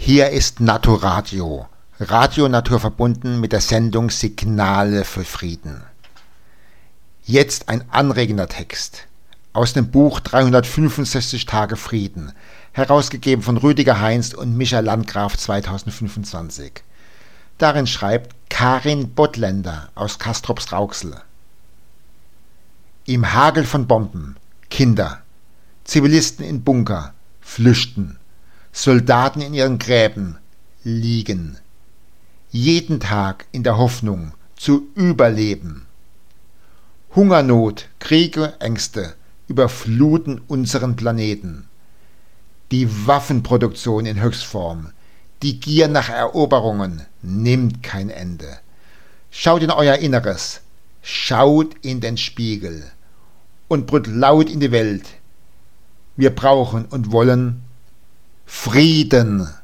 Hier ist Naturadio, Radio Natur verbunden mit der Sendung Signale für Frieden. Jetzt ein anregender Text aus dem Buch 365 Tage Frieden, herausgegeben von Rüdiger Heinz und Michael Landgraf 2025. Darin schreibt Karin Bottländer aus Castrop-Rauxel: Im Hagel von Bomben, Kinder, Zivilisten in Bunker, flüchten, Soldaten in ihren Gräben, liegen, jeden Tag in der Hoffnung zu überleben. Hungernot, Kriege, Ängste überfluten unseren Planeten. Die Waffenproduktion in Höchstform, die Gier nach Eroberungen nimmt kein Ende. Schaut in euer Inneres, schaut in den Spiegel und brüllt laut in die Welt: Wir brauchen und wollen Frieden.